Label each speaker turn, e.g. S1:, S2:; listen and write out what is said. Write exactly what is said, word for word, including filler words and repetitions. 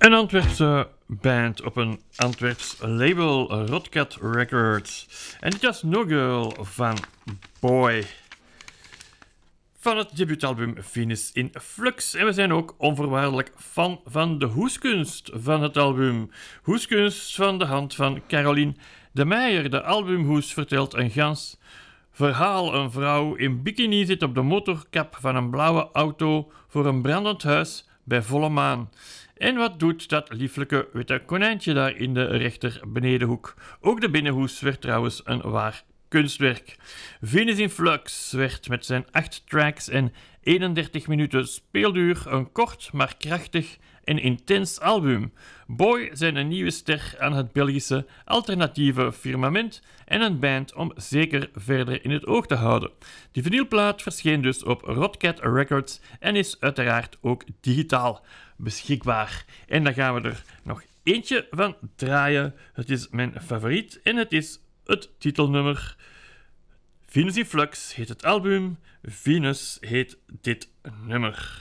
S1: Een Antwerpse band op een Antwerps label, Rodcat Records. En dit was No Girl van Boy. Van het debuutalbum Venus in Flux. En we zijn ook onvoorwaardelijk fan van de hoeskunst van het album. Hoeskunst van de hand van Caroline de Meijer. De albumhoes vertelt een gans verhaal. Een vrouw in bikini zit op de motorkap van een blauwe auto voor een brandend huis bij volle maan. En wat doet dat lieflijke witte konijntje daar in de rechter benedenhoek? Ook de binnenhoes werd trouwens een waar kunstwerk. Venus in Flux werd met zijn acht tracks en eenendertig minuten speelduur een kort maar krachtig en intens album. Boy zijn een nieuwe ster aan het Belgische alternatieve firmament en een band om zeker verder in het oog te houden. Die vinylplaat verscheen dus op Rodcat Records en is uiteraard ook digitaal beschikbaar. En dan gaan we er nog eentje van draaien. Het is mijn favoriet en het is het titelnummer. Venus in Flux heet het album, Venus heet dit nummer.